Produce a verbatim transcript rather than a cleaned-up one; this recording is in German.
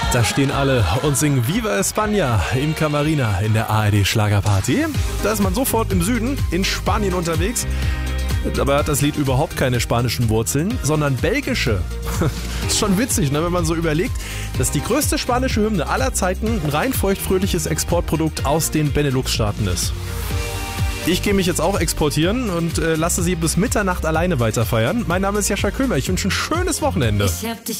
Da stehen alle und singen Viva España im Camarina in der A R D-Schlagerparty. Da ist man sofort im Süden, in Spanien unterwegs. Dabei hat das Lied überhaupt keine spanischen Wurzeln, sondern belgische. Ist schon witzig, ne, wenn man so überlegt, dass die größte spanische Hymne aller Zeiten ein rein feuchtfröhliches Exportprodukt aus den Benelux-Staaten ist. Ich gehe mich jetzt auch exportieren und äh, lasse Sie bis Mitternacht alleine weiterfeiern. Mein Name ist Jascha Köhler. Ich wünsche ein schönes Wochenende. Ich hab dich